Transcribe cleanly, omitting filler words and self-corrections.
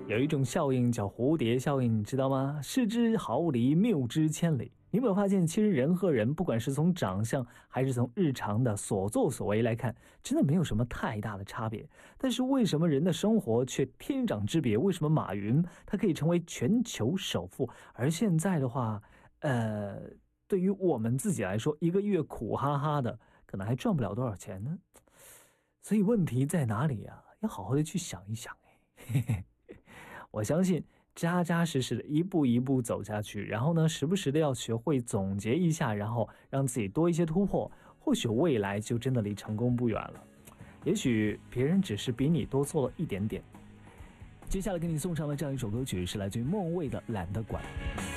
有一种效应叫蝴蝶效应，你知道吗？失之毫厘，谬之千里。你有没有发现，其实人和人，不管是从长相还是从日常的所作所为来看，真的没有什么太大的差别。但是为什么人的生活却天壤之别？为什么马云他可以成为全球首富，而现在的话，对于我们自己来说，一个月苦哈哈的，可能还赚不了多少钱呢？所以问题在哪里啊？要好好的去想一想哎。我相信扎扎实实的一步一步走下去，然后呢，时不时的要学会总结一下，然后让自己多一些突破，或许未来就真的离成功不远了。也许别人只是比你多做了一点点。接下来给你送上的这样一首歌曲是来自于孟蔚的《懒得管》。